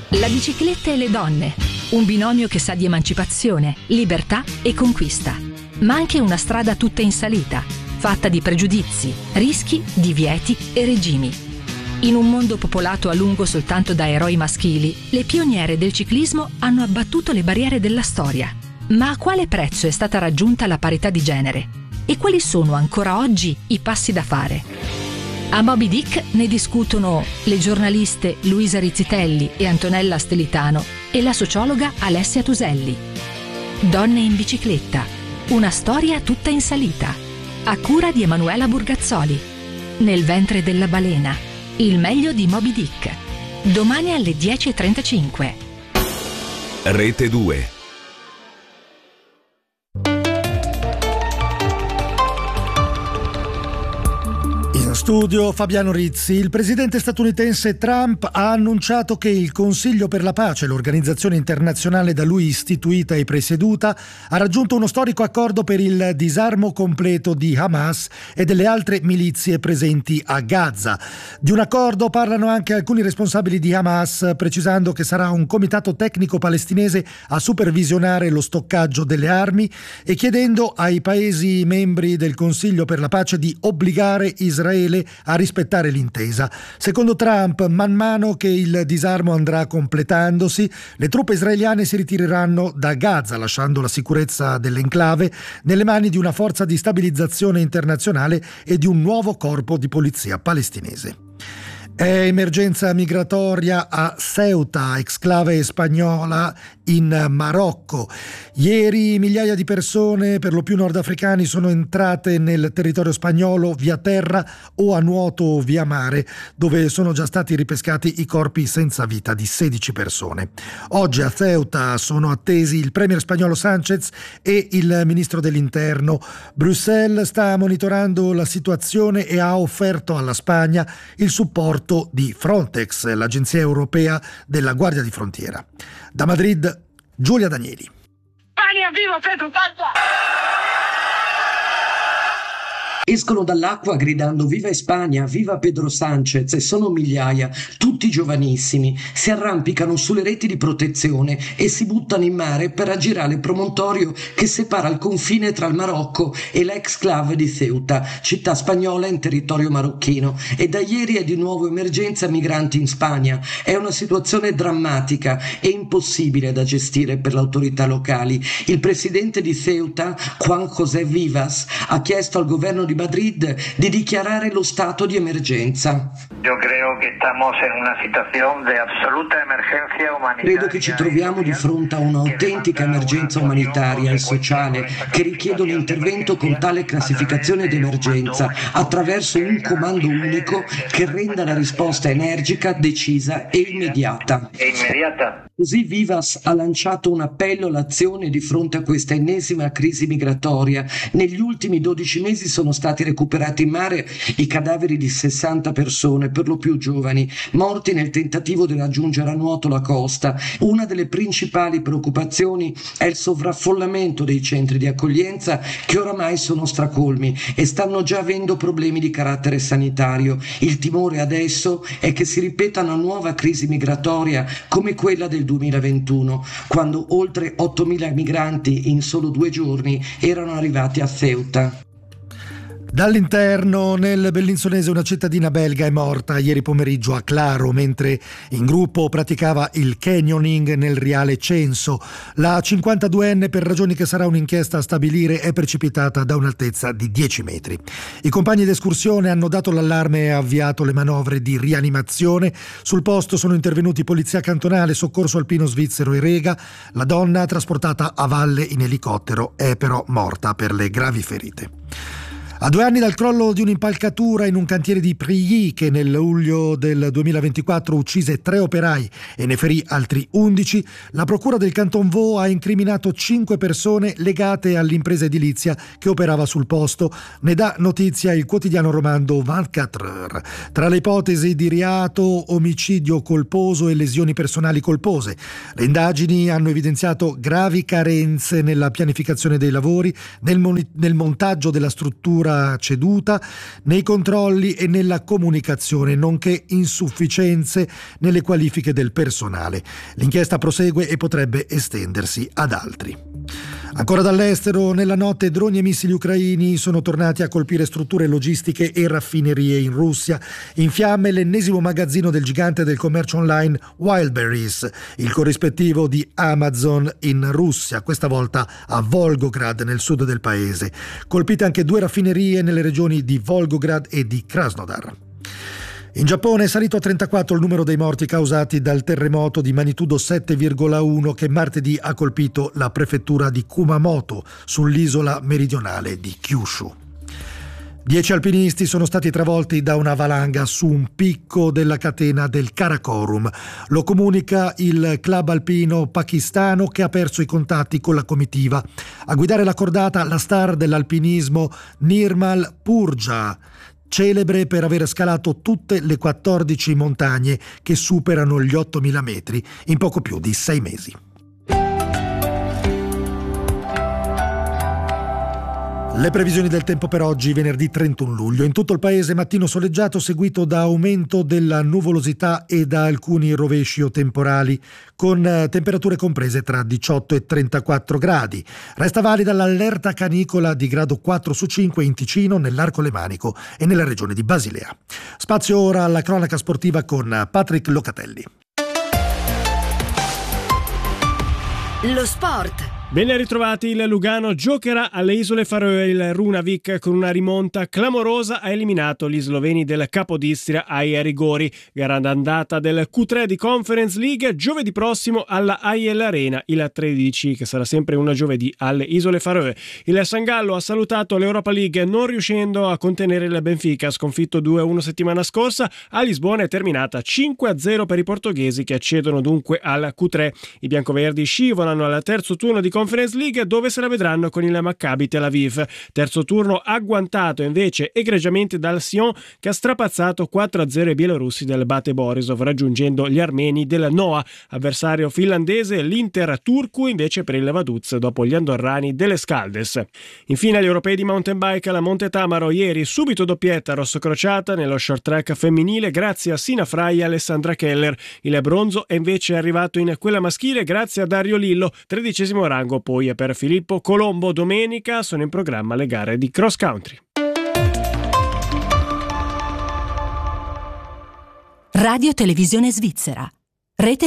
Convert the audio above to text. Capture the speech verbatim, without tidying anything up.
La bicicletta e le donne, un binomio che sa di emancipazione, libertà e conquista, ma anche una strada tutta in salita, fatta di pregiudizi, rischi, divieti e regimi. In un mondo popolato a lungo soltanto da eroi maschili, le pioniere del ciclismo hanno abbattuto le barriere della storia. Ma a quale prezzo è stata raggiunta la parità di genere? E quali sono ancora oggi i passi da fare? A Moby Dick ne discutono le giornaliste Luisa Rizzitelli e Antonella Stelitano e la sociologa Alessia Tuselli. Donne in bicicletta, una storia tutta in salita, a cura di Emanuela Burgazzoli. Nel ventre della balena, il meglio di Moby Dick. Domani alle dieci e trentacinque. Rete due. In studio Fabiano Rizzi. Il presidente statunitense Trump ha annunciato che il Consiglio per la Pace, l'organizzazione internazionale da lui istituita e presieduta, ha raggiunto uno storico accordo per il disarmo completo di Hamas e delle altre milizie presenti a Gaza. Di un accordo parlano anche alcuni responsabili di Hamas, precisando che sarà un comitato tecnico palestinese a supervisionare lo stoccaggio delle armi e chiedendo ai paesi membri del Consiglio per la Pace di obbligare Israele a rispettare l'intesa. Secondo Trump, man mano che il disarmo andrà completandosi, le truppe israeliane si ritireranno da Gaza, lasciando la sicurezza dell'enclave nelle mani di una forza di stabilizzazione internazionale e di un nuovo corpo di polizia palestinese. È emergenza migratoria a Ceuta, exclave spagnola in Marocco. Ieri migliaia di persone, per lo più nordafricani, sono entrate nel territorio spagnolo via terra o a nuoto o via mare, dove sono già stati ripescati i corpi senza vita di sedici persone. Oggi a Ceuta sono attesi il premier spagnolo Sánchez e il ministro dell'interno. Bruxelles sta monitorando la situazione e ha offerto alla Spagna il supporto di Frontex, l'agenzia europea della Guardia di Frontiera. Da Madrid, Giulia Danieli. Spagna, viva Pedro Sánchez! Escono dall'acqua gridando viva Spagna, viva Pedro Sánchez e sono migliaia, tutti giovanissimi, si arrampicano sulle reti di protezione e si buttano in mare per aggirare il promontorio che separa il confine tra il Marocco e la exclave di Ceuta, città spagnola in territorio marocchino, e da ieri è di nuovo emergenza migranti in Spagna. È una situazione drammatica e impossibile da gestire per le autorità locali. Il presidente di Ceuta, Juan José Vivas, ha chiesto al governo di Madrid di dichiarare lo stato di emergenza. Io credo che stiamo in una situazione di assoluta emergenza umanitaria. Credo che ci troviamo di fronte a un'autentica emergenza umanitaria e sociale che richiede un intervento con tale classificazione di emergenza attraverso un comando unico che renda la risposta energica, decisa e immediata. E immediata. Così Vivas ha lanciato un appello all'azione di fronte a questa ennesima crisi migratoria. Negli ultimi dodici mesi sono stati recuperati in mare i cadaveri di sessanta persone, per lo più giovani, morti nel tentativo di raggiungere a nuoto la costa. Una delle principali preoccupazioni è il sovraffollamento dei centri di accoglienza che oramai sono stracolmi e stanno già avendo problemi di carattere sanitario. Il timore adesso è che si ripeta una nuova crisi migratoria come quella del duemilaventuno, quando oltre ottomila migranti in solo due giorni erano arrivati a Ceuta. Dall'interno, nel Bellinzonese, una cittadina belga è morta ieri pomeriggio a Claro mentre in gruppo praticava il canyoning nel Riale Censo. La cinquantaduenne, per ragioni che sarà un'inchiesta a stabilire, è precipitata da un'altezza di dieci metri. I compagni d'escursione hanno dato l'allarme e avviato le manovre di rianimazione. Sul posto sono intervenuti polizia cantonale, soccorso alpino svizzero e Rega. La donna, trasportata a valle in elicottero, è però morta per le gravi ferite. A due anni dal crollo di un'impalcatura in un cantiere di Prilly, che nel luglio del duemilaventiquattro uccise tre operai e ne ferì altri undici, la procura del Canton Vaud ha incriminato cinque persone legate all'impresa edilizia che operava sul posto. Ne dà notizia il quotidiano romando ventiquattro Heures. Tra le ipotesi di reato, omicidio colposo e lesioni personali colpose. Le indagini hanno evidenziato gravi carenze nella pianificazione dei lavori, nel, mon- nel montaggio della struttura ancora ceduta nei controlli e nella comunicazione, nonché insufficienze nelle qualifiche del personale. L'inchiesta prosegue e potrebbe estendersi ad altri. Ancora dall'estero, nella notte droni e missili ucraini sono tornati a colpire strutture logistiche e raffinerie in Russia. In fiamme l'ennesimo magazzino del gigante del commercio online Wildberries, il corrispettivo di Amazon in Russia, questa volta a Volgograd nel sud del paese. Colpite anche due raffinerie nelle regioni di Volgograd e di Krasnodar. In Giappone è salito a trentaquattro il numero dei morti causati dal terremoto di magnitudo sette virgola uno che martedì ha colpito la prefettura di Kumamoto sull'isola meridionale di Kyushu. Dieci alpinisti sono stati travolti da una valanga su un picco della catena del Karakorum. Lo comunica il club alpino pakistano che ha perso i contatti con la comitiva. A guidare la cordata la star dell'alpinismo Nirmal Purja, celebre per aver scalato tutte le quattordici montagne che superano gli ottomila metri in poco più di sei mesi. Le previsioni del tempo per oggi, venerdì trentuno luglio. In tutto il paese mattino soleggiato seguito da aumento della nuvolosità e da alcuni rovesci o temporali, con temperature comprese tra diciotto e trentaquattro gradi. Resta valida l'allerta canicola di grado quattro su cinque in Ticino, nell'Arco Lemanico e nella regione di Basilea. Spazio ora alla cronaca sportiva con Patrick Locatelli. Lo sport. Ben ritrovati, il Lugano giocherà alle Isole Faroe. Il Runavik con una rimonta clamorosa ha eliminato gli sloveni del Capodistria ai rigori. Gara d'andata del Q tre di Conference League giovedì prossimo alla A I L Arena, il tredici, che sarà sempre una giovedì alle Isole Faroe. Il San Gallo ha salutato l'Europa League non riuscendo a contenere il Benfica, sconfitto due a uno settimana scorsa. A Lisbona è terminata cinque a zero per i portoghesi, che accedono dunque al Q tre. I biancoverdi scivolano al terzo turno di Conference League, dove se la vedranno con il Maccabi Tel Aviv. Terzo turno agguantato invece egregiamente dal Sion, che ha strapazzato quattro a zero i bielorussi del Bate Borisov, raggiungendo gli armeni del Noa. Avversario finlandese l'Inter Turku invece per il Vaduz, dopo gli andorrani delle Scaldes. Infine gli europei di mountain bike alla Monte Tamaro, ieri subito doppietta rosso-crociata nello short track femminile grazie a Sina Frey e Alessandra Keller. Il bronzo è invece arrivato in quella maschile grazie a Dario Lillo, tredicesimo rango poi per Filippo Colombo. Domenica sono in programma le gare di cross country. Radio Televisione Svizzera. Rete